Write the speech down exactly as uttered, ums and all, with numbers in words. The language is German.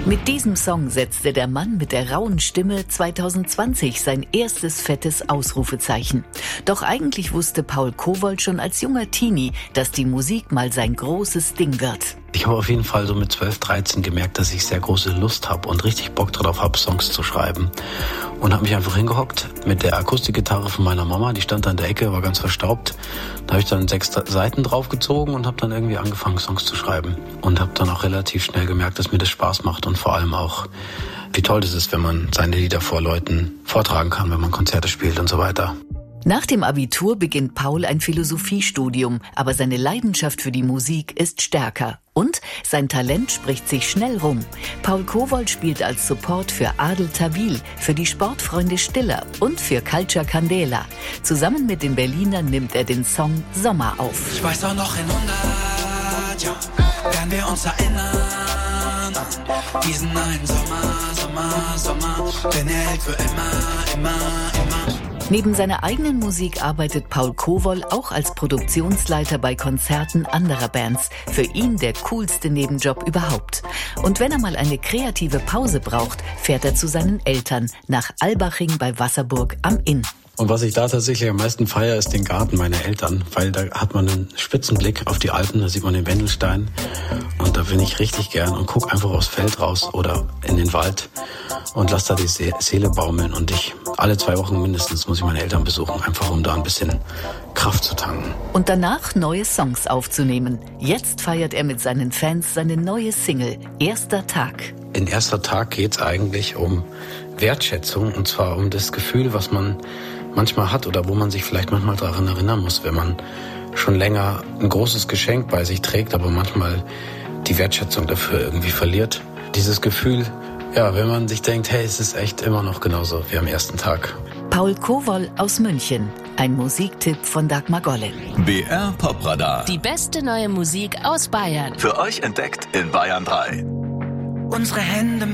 Mit diesem Song setzte der Mann mit der rauen Stimme zwanzig zwanzig sein erstes fettes Ausrufezeichen. Doch eigentlich wusste Paul Kowold schon als junger Teenie, dass die Musik mal sein großes Ding wird. Ich habe auf jeden Fall so mit zwölf, dreizehn gemerkt, dass ich sehr große Lust habe und richtig Bock drauf habe, Songs zu schreiben. Und habe mich einfach hingehockt mit der Akustikgitarre von meiner Mama, die stand an der Ecke, war ganz verstaubt. Da habe ich dann sechs Seiten draufgezogen und habe dann irgendwie angefangen, Songs zu schreiben. Und habe dann auch relativ schnell gemerkt, dass mir das Spaß macht und vor allem auch, wie toll das ist, wenn man seine Lieder vor Leuten vortragen kann, wenn man Konzerte spielt und so weiter. Nach dem Abitur beginnt Paul ein Philosophiestudium, aber seine Leidenschaft für die Musik ist stärker. Und sein Talent spricht sich schnell rum. Paul Kowold spielt als Support für Adel Tawil, für die Sportfreunde Stiller und für Culture Candela. Zusammen mit den Berlinern nimmt er den Song Sommer auf. Ich weiß auch noch in hundert Jahren werden wir uns erinnern an diesen einen Sommer, Sommer, Sommer, denn er hält für immer, immer, immer. Neben seiner eigenen Musik arbeitet Paul Kowold auch als Produktionsleiter bei Konzerten anderer Bands. Für ihn der coolste Nebenjob überhaupt. Und wenn er mal eine kreative Pause braucht, fährt er zu seinen Eltern nach Albaching bei Wasserburg am Inn. Und was ich da tatsächlich am meisten feiere, ist den Garten meiner Eltern, weil da hat man einen spitzen Blick auf die Alpen, da sieht man den Wendelstein und da bin ich richtig gern und gucke einfach aufs Feld raus oder in den Wald und lasse da die See- Seele baumeln und ich alle zwei Wochen mindestens muss ich meine Eltern besuchen, einfach um da ein bisschen Kraft zu tanken. Und danach neue Songs aufzunehmen. Jetzt feiert er mit seinen Fans seine neue Single, Erster Tag. In Erster Tag geht's eigentlich um Wertschätzung und zwar um das Gefühl, was man manchmal hat oder wo man sich vielleicht manchmal daran erinnern muss, wenn man schon länger ein großes Geschenk bei sich trägt, aber manchmal die Wertschätzung dafür irgendwie verliert. Dieses Gefühl, ja, wenn man sich denkt, hey, es ist echt immer noch genauso wie am ersten Tag. Paul Kowold aus München, ein Musiktipp von Dagmar Golle. B R Popradar. Die beste neue Musik aus Bayern. Für euch entdeckt in Bayern drei. Unsere Hände